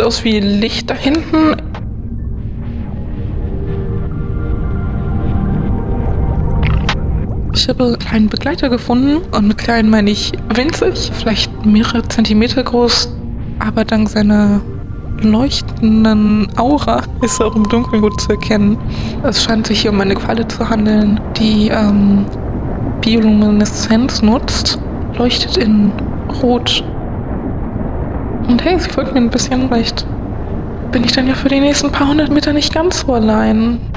sieht aus wie Licht da hinten. Ich habe einen Begleiter gefunden und mit klein meine ich winzig, vielleicht mehrere Zentimeter groß, aber dank seiner leuchtenden Aura ist er auch im Dunkeln gut zu erkennen. Es scheint sich hier um eine Qualle zu handeln, die Biolumineszenz nutzt, leuchtet in Rot. Und hey, sie folgt mir ein bisschen, vielleicht bin ich dann ja für die nächsten paar hundert Meter nicht ganz so allein.